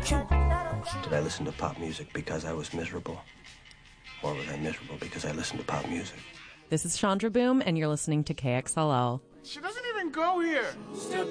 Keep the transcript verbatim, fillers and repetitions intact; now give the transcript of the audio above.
Did I listen to pop music because I was miserable? Or was I miserable because I listened to pop music? This is Chandra Boom, and you're listening to K X L L. She doesn't even go here. Step